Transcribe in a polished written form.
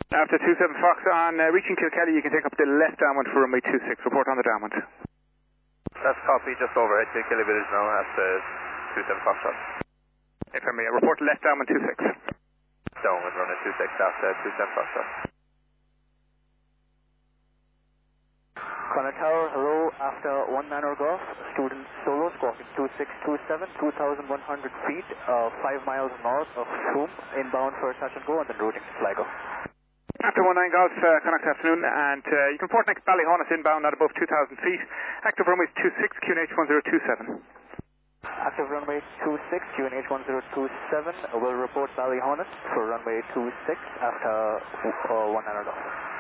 After 27 Fox on reaching Kilkelly, you can take up the left downwind for runway 26. Report on the downwind. That's copy, just overhead Kilkelly Village now after 27 Fox shot. If I may, report left downwind 26. Downwind runway 26 after 27 Fox shot. Connor Tower, hello, after 19 Golf, student solo, squawking 2627, 2,100 feet, 5 miles north of Shroom, inbound for touch and go, and then routing to Sligo. After 19 Golf, Connacht afternoon, and you can report next Ballyhonus inbound at above 2,000 feet. Active runway 26, QNH 1027. Active runway 26, QNH 1027, will report Ballyhonus for runway 26 after 19 Golf.